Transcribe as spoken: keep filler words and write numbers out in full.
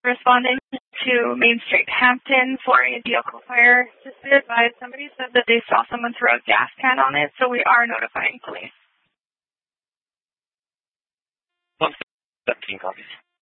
Responding to Main Street, Hampton for a vehicle fire. Just be advised, somebody said that they saw someone throw a gas can on it, so we are notifying police. one seventeen copies.